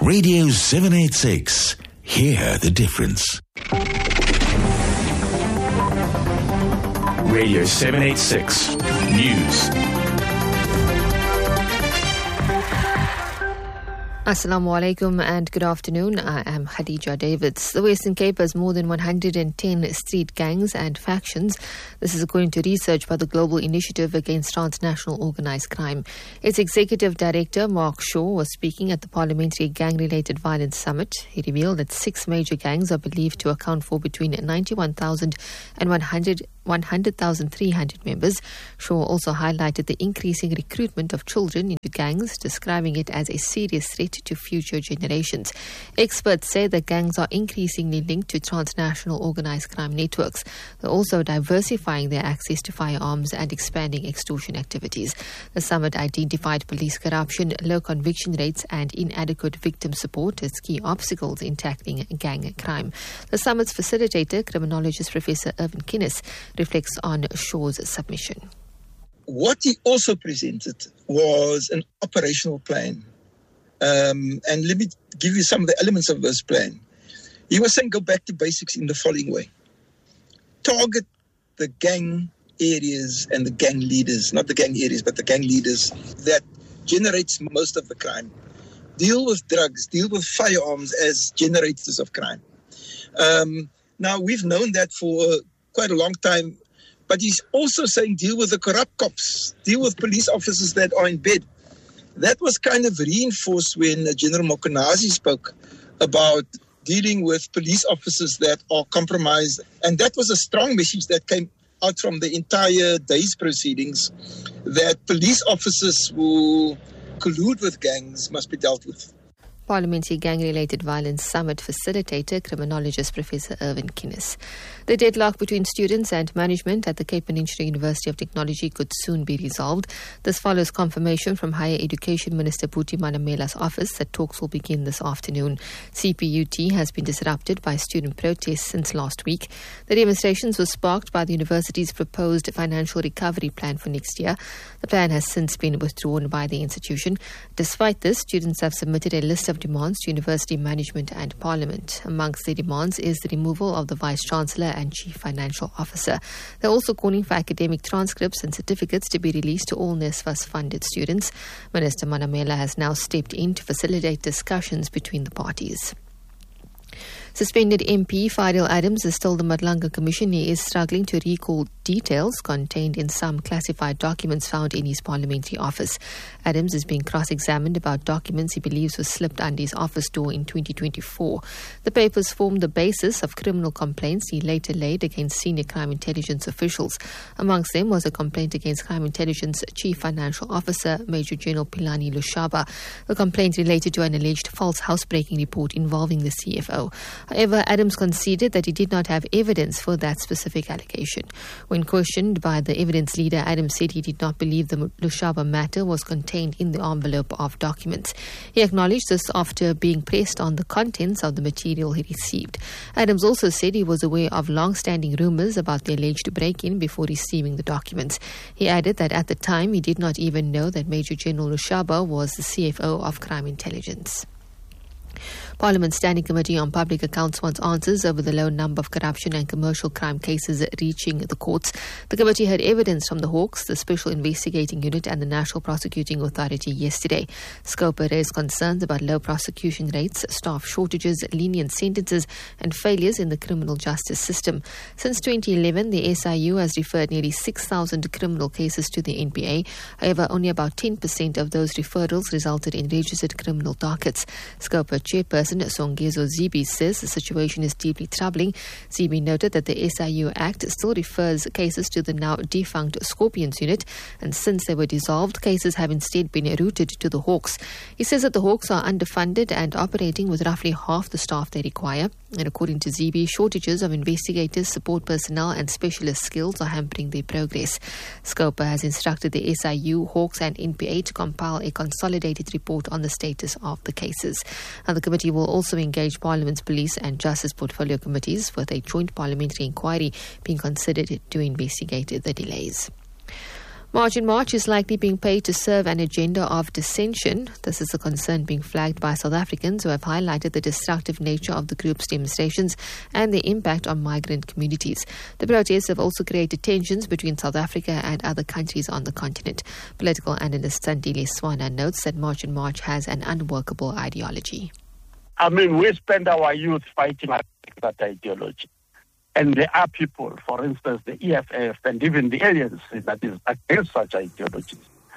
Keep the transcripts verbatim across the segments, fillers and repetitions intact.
Radio seven eighty-six. Hear the difference. Radio seven eighty-six News. Assalamu alaikum and good afternoon. I am Khadija Davids. The Western Cape has more than one hundred ten street gangs and factions. This is according to research by the Global Initiative Against Transnational Organised Crime. Its Executive Director, Mark Shaw, was speaking at the Parliamentary Gang-Related Violence Summit. He revealed that six major gangs are believed to account for between ninety-one thousand and one hundred thousand three hundred members. Shaw also highlighted the increasing recruitment of children into gangs, describing it as a serious threat to future generations. Experts say that gangs are increasingly linked to transnational organised crime networks. They're also diversifying their access to firearms and expanding extortion activities. The summit identified police corruption, low conviction rates and inadequate victim support as key obstacles in tackling gang crime. The summit's facilitator, criminologist Professor Irvin Kinnis, reflects on Shaw's submission. What he also presented was an operational plan. Um, and let me give you some of the elements of this plan. He was saying go back to basics in the following way. Target the gang areas and the gang leaders, not the gang areas, but the gang leaders that generates most of the crime. Deal with drugs, deal with firearms as generators of crime. Um, now, we've known that for quite a long time, but he's also saying deal with the corrupt cops, deal with police officers that are in bed. That was kind of reinforced when General Mokonazi spoke about dealing with police officers that are compromised. And that was a strong message that came out from the entire day's proceedings, that police officers who collude with gangs must be dealt with. Parliamentary Gang-Related Violence Summit facilitator, criminologist Professor Irvin Kinnis. The deadlock between students and management at the Cape Peninsula University of Technology could soon be resolved. This follows confirmation from Higher Education Minister Bhuti Manamela's office that talks will begin this afternoon. C P U T has been disrupted by student protests since last week. The demonstrations were sparked by the university's proposed financial recovery plan for next year. The plan has since been withdrawn by the institution. Despite this, students have submitted a list of demands to university management and parliament. Amongst the demands is the removal of the vice-chancellor and chief financial officer. They're also calling for academic transcripts and certificates to be released to all NSFAS-funded students. Minister Manamela has now stepped in to facilitate discussions between the parties. Suspended M P Fadil Adams has told the Madlanga Commission he is struggling to recall details contained in some classified documents found in his parliamentary office. Adams is being cross-examined about documents he believes were slipped under his office door in twenty twenty-four. The papers formed the basis of criminal complaints he later laid against senior crime intelligence officials. Amongst them was a complaint against Crime Intelligence Chief Financial Officer Major General Philani Lushaba. The complaint related to an alleged false housebreaking report involving the C F O. However, Adams conceded that he did not have evidence for that specific allegation. When questioned by the evidence leader, Adams said he did not believe the Lushaba matter was contained in the envelope of documents. He acknowledged this after being pressed on the contents of the material he received. Adams also said he was aware of long-standing rumours about the alleged break-in before receiving the documents. He added that at the time he did not even know that Major General Lushaba was the C F O of Crime Intelligence. Parliament's Standing Committee on Public Accounts wants answers over the low number of corruption and commercial crime cases reaching the courts. The committee heard evidence from the Hawks, the Special Investigating Unit and the National Prosecuting Authority yesterday. Scopa raised concerns about low prosecution rates, staff shortages, lenient sentences and failures in the criminal justice system. Since twenty eleven, the S I U has referred nearly six thousand criminal cases to the N P A. However, only about ten percent of those referrals resulted in registered criminal dockets. Scopa chairperson Songezo Zibi says the situation is deeply troubling. Zibi noted that the S I U Act still refers cases to the now defunct Scorpions unit, and since they were dissolved, cases have instead been routed to the Hawks. He says that the Hawks are underfunded and operating with roughly half the staff they require. And according to Zibi, shortages of investigators, support personnel and specialist skills are hampering their progress. Scopa has instructed the S I U, Hawks and N P A to compile a consolidated report on the status of the cases. And the committee will also engage Parliament's Police and Justice Portfolio Committees with a joint parliamentary inquiry being considered to investigate the delays. March in March is likely being paid to serve an agenda of dissension. This is a concern being flagged by South Africans who have highlighted the destructive nature of the group's demonstrations and their impact on migrant communities. The protests have also created tensions between South Africa and other countries on the continent. Political analyst Sandile Swana notes that March in March has an unworkable ideology. I mean, we spend our youth fighting that ideology. And there are people, for instance, the E F F and even the aliens that is against such ideologies.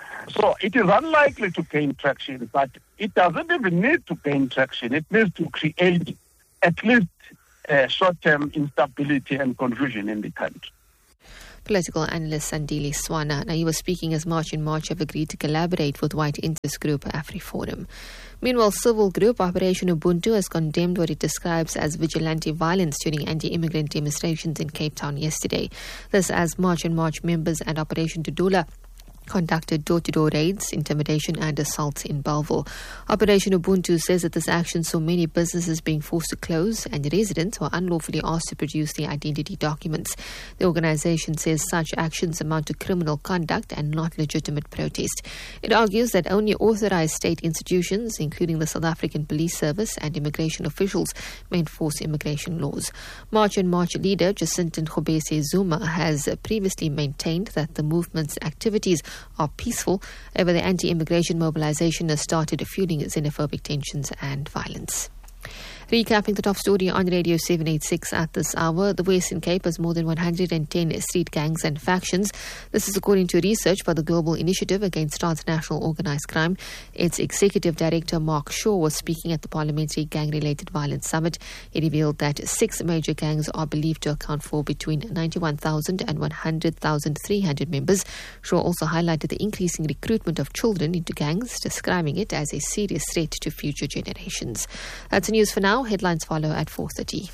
So it is unlikely to gain traction, but it doesn't even need to gain traction. It needs to create at least uh, short-term instability and confusion in the country. Political analyst Sandile Swana. Now, he was speaking as March in March have agreed to collaborate with white interest group AfriForum. Meanwhile, civil group Operation Ubuntu has condemned what it describes as vigilante violence during anti-immigrant demonstrations in Cape Town yesterday. This as March in March members and Operation Dudula conducted door-to-door raids, intimidation and assaults in Bellville. Operation Ubuntu says that this action saw many businesses being forced to close and residents were unlawfully asked to produce their identity documents. The organization says such actions amount to criminal conduct and not legitimate protest. It argues that only authorized state institutions, including the South African Police Service and immigration officials, may enforce immigration laws. March in March leader Jacinta Ngobese Zuma has previously maintained that the movement's activities are peaceful. However, the anti-immigration mobilization has started fueling xenophobic tensions and violence. Recapping the top story on Radio seven eighty-six at this hour, the Western Cape has more than one hundred ten street gangs and factions. This is according to research by the Global Initiative Against Transnational Organised Crime. Its Executive Director Mark Shaw was speaking at the Parliamentary Gang-Related Violence Summit. He revealed that six major gangs are believed to account for between ninety-one thousand and one hundred thousand three hundred members. Shaw also highlighted the increasing recruitment of children into gangs, describing it as a serious threat to future generations. That's the news for now. Headlines follow at four thirty.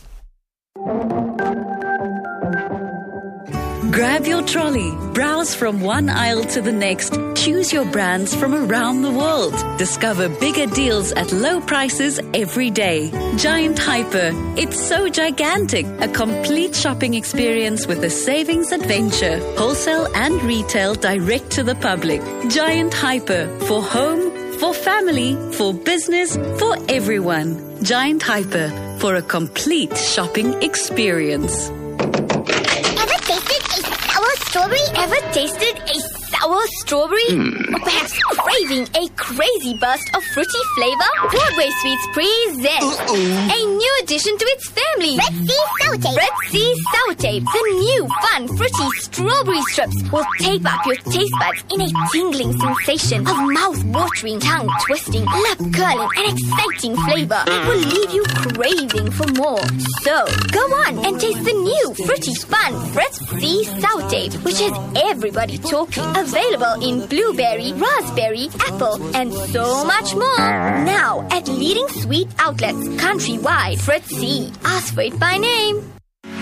Grab your trolley, browse from one aisle to the next, choose your brands from around the world. Discover bigger deals at low prices every day. Giant Hyper, it's so gigantic. A complete shopping experience with a savings adventure. Wholesale and retail direct to the public. Giant Hyper, for home, for family, for business, for everyone. Giant Hyper, for a complete shopping experience. Ever tasted a sour strawberry? Ever tasted a sour strawberry? Mm. Or perhaps craving a crazy burst of fruity flavor? Broadway Sweets present Uh-oh. a new addition to its family. Red Sea Sour Tape. Red Sea Sour Tape. The new fun fruity strawberry strips will tape up your taste buds in a tingling sensation of mouth-watering, tongue-twisting, lip-curling and exciting flavor. It will leave you craving for more. So, go on and taste the new fruity fun Red Sea Sour Tape, which has everybody talking. Available in blueberry, raspberry, apple, and so much more. Now at leading sweet outlets countrywide. Fritz C. Ask for it by name.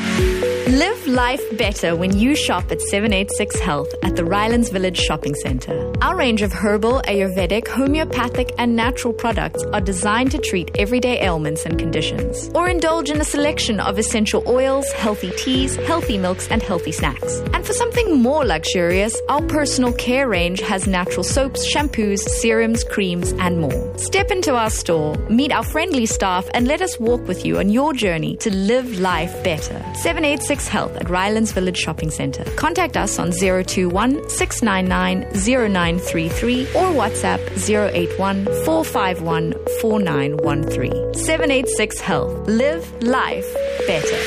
Live life better when you shop at seven eighty-six Health at the Rylands Village Shopping Centre. Our range of herbal, Ayurvedic, homeopathic and natural products are designed to treat everyday ailments and conditions. Or indulge in a selection of essential oils, healthy teas, healthy milks and healthy snacks. And for something more luxurious, our personal care range has natural soaps, shampoos, serums, creams and more. Step into our store, meet our friendly staff and let us walk with you on your journey to live life better. seven eighty-six Health at Rylands Village Shopping Centre. Contact us on zero two one, six nine nine, zero nine three three or WhatsApp zero eight one, four five one, four nine one three. seven eighty-six Health. Live life better.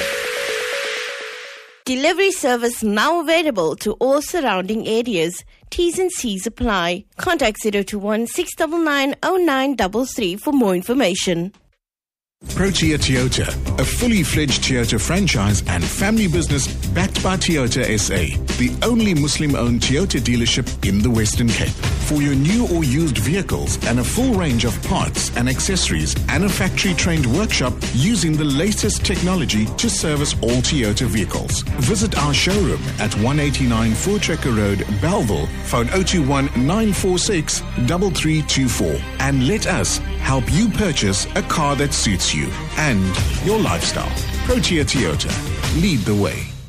Delivery service now available to all surrounding areas. T's and C's apply. Contact zero two one, six nine nine, zero nine three three for more information. Protea Toyota, a fully fledged Toyota franchise and family business backed by Toyota S A, the only Muslim-owned Toyota dealership in the Western Cape. For your new or used vehicles and a full range of parts and accessories and a factory-trained workshop using the latest technology to service all Toyota vehicles. Visit our showroom at one eighty-nine Voortrekker Road, Bellville, phone zero two one, nine four six, three three two four and let us help you purchase a car that suits you and your lifestyle. Protea Toyota. Lead the way.